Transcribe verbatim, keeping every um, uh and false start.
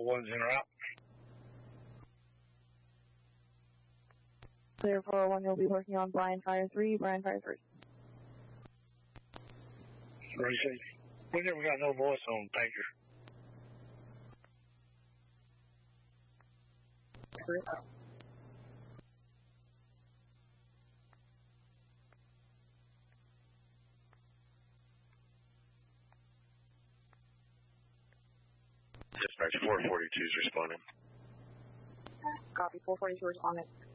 all ones in or out. Clear four oh one, you'll be working on Brian Fire three, Brian Fire three. We never got no voice on Tanker. Dispatch four forty-two is responding. Copy, four forty-two responding.